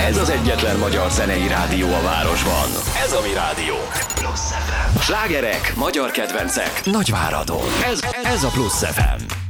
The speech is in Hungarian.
Ez az egyetlen magyar zenei rádió a városban. Ez a mi rádió. Plusz FM. Slágerek, magyar kedvencek, Nagyváradon. Ez a Plusz FM.